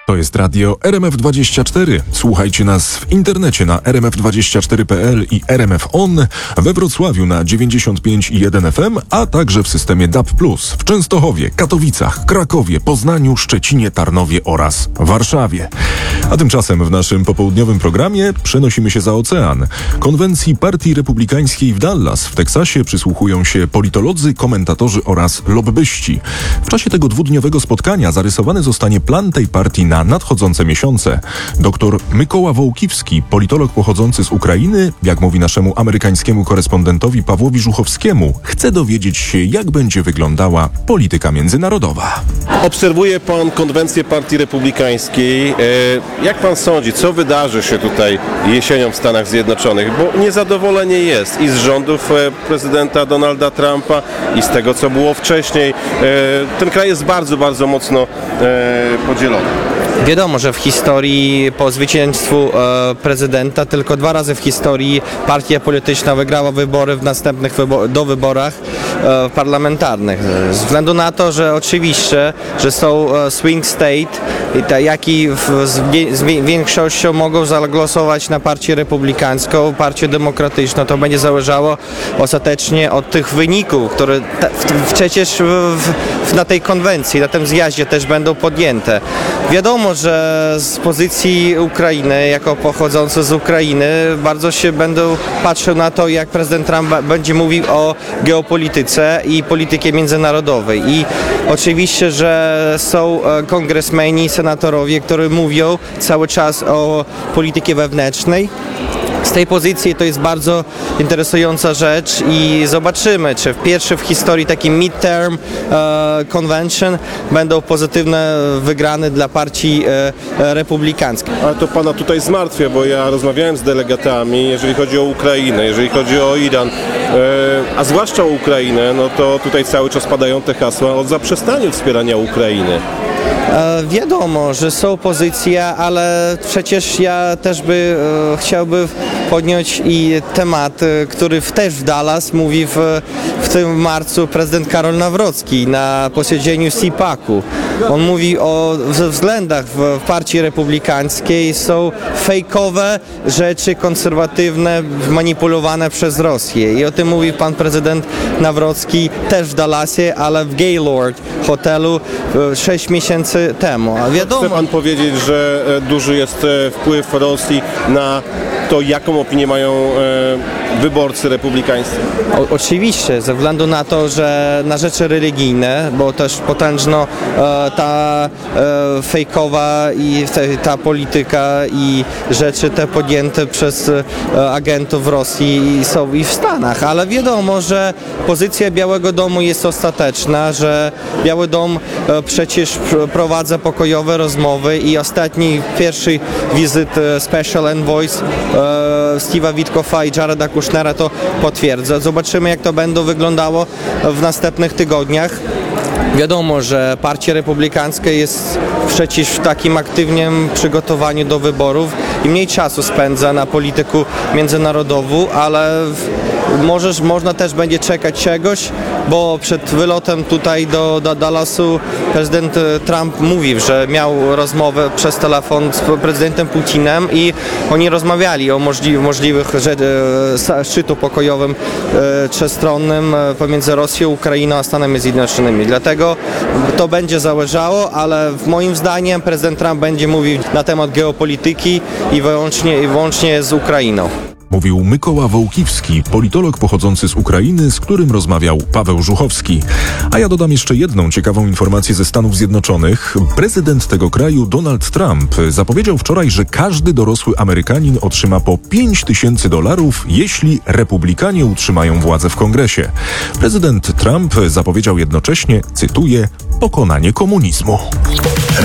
To jest radio RMF24. Słuchajcie nas w internecie na rmf24.pl i RMF On, we Wrocławiu na 95,1 FM, a także w systemie DAB+, w Częstochowie, Katowicach, Krakowie, Poznaniu, Szczecinie, Tarnowie oraz Warszawie. A tymczasem w naszym popołudniowym programie przenosimy się za ocean. Konwencji Partii Republikańskiej w Dallas w Teksasie przysłuchują się politolodzy, komentatorzy oraz lobbyści. W czasie tego dwudniowego spotkania zarysowany zostanie plan tej partii na nadchodzące miesiące. Dr Mykoła Wołkiwski, politolog pochodzący z Ukrainy, jak mówi naszemu amerykańskiemu korespondentowi Pawłowi Żuchowskiemu, chce dowiedzieć się, jak będzie wyglądała polityka międzynarodowa. Obserwuje pan konwencję Partii Republikańskiej. Jak pan sądzi, co wydarzy się tutaj jesienią w Stanach Zjednoczonych? Bo niezadowolenie jest i z rządów prezydenta Donalda Trumpa, i z tego, co było wcześniej. Ten kraj jest bardzo, bardzo mocno podzielony. Wiadomo, że w historii po zwycięstwu prezydenta tylko 2 razy w historii partia polityczna wygrała wybory w następnych wyborach parlamentarnych. Ze względu na to, że oczywiście, że są swing state, jak i z większością mogą zagłosować na partię republikańską, partię demokratyczną. To będzie zależało ostatecznie od tych wyników, które przecież na tej konwencji, na tym zjaździe też będą podjęte. Wiadomo, że z pozycji Ukrainy, jako pochodzący z Ukrainy, bardzo się będą patrzył na to, jak prezydent Trump będzie mówił o geopolityce i polityce międzynarodowej. I oczywiście, że są kongresmeni, senatorowie, którzy mówią cały czas o polityce wewnętrznej. Z tej pozycji to jest bardzo interesująca rzecz i zobaczymy, czy pierwszy w historii taki midterm convention będą pozytywne wygrane dla partii republikańskiej. Ale to pana tutaj zmartwia, bo ja rozmawiałem z delegatami, jeżeli chodzi o Ukrainę, jeżeli chodzi o Iran, a zwłaszcza o Ukrainę, no to tutaj cały czas padają te hasła o zaprzestaniu wspierania Ukrainy. Wiadomo, że są pozycje, ale przecież ja też chciałbym podjąć i temat, który też w Dallas mówi w tym marcu prezydent Karol Nawrocki na posiedzeniu CPAC-u. On mówi o względach w partii republikańskiej są fejkowe rzeczy konserwatywne manipulowane przez Rosję. I o tym mówi pan prezydent Nawrocki też w Dallasie, ale w Gaylord hotelu 6 miesięcy temu. A wiadomo, chce pan powiedzieć, że duży jest wpływ Rosji na to, jaką opinię mają wyborcy republikańscy? Oczywiście, ze względu na to, że na rzeczy religijne, bo też potężno ta fejkowa i ta polityka i rzeczy te podjęte przez agentów Rosji są i w Stanach, ale wiadomo, że pozycja Białego Domu jest ostateczna, że Biały Dom przecież prowadza pokojowe rozmowy i ostatni, pierwszy wizyt Special Envoys Steve'a Witkoffa i Jareda Kushnera to potwierdza. Zobaczymy, jak to będzie wyglądało w następnych tygodniach. Wiadomo, że partia republikańska jest przecież w takim aktywnym przygotowaniu do wyborów i mniej czasu spędza na polityku międzynarodową, ale można też będzie czekać czegoś, bo przed wylotem tutaj do Dallasu prezydent Trump mówił, że miał rozmowę przez telefon z prezydentem Putinem i oni rozmawiali o możliwych szczytu pokojowym trzystronnym pomiędzy Rosją, Ukrainą a Stanami Zjednoczonymi. Dlatego to będzie zależało, ale moim zdaniem prezydent Trump będzie mówił na temat geopolityki i wyłącznie z Ukrainą. Mówił Mykoła Wołkiwski, politolog pochodzący z Ukrainy, z którym rozmawiał Paweł Żuchowski. A ja dodam jeszcze jedną ciekawą informację ze Stanów Zjednoczonych. Prezydent tego kraju, Donald Trump, zapowiedział wczoraj, że każdy dorosły Amerykanin otrzyma po $5000, jeśli republikanie utrzymają władzę w Kongresie. Prezydent Trump zapowiedział jednocześnie, cytuję, pokonanie komunizmu.